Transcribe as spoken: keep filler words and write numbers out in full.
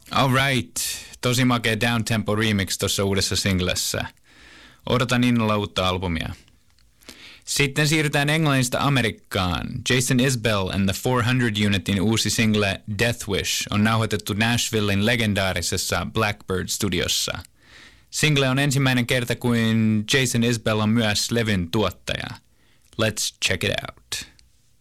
All right. Tosi makea downtempo remix tuossa uudessa singlessä. Odotan innolla uutta albumia. Sitten siirrytään Englannista Amerikkaan. Jason Isbell and the four hundred Unitin uusi single Death Wish on nauhoitettu Nashvillein legendaarisessa Blackbird-studiossa. Single on ensimmäinen kerta, kuin Jason Isbell on myös levyn tuottaja. Let's check it out.